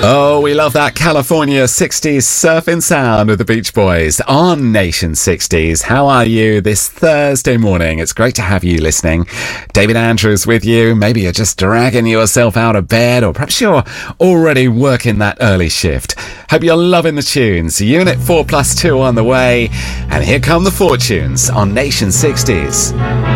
Oh, we love that California 60s surfing sound of the Beach Boys on Nation 60s. How are you this Thursday morning? It's great to have you listening. David Andrews with you. Maybe you're just dragging yourself out of bed, or perhaps you're already working that early shift. Hope you're loving the tunes. Unit 4+2 on the way. And here come the Fortunes on Nation 60s.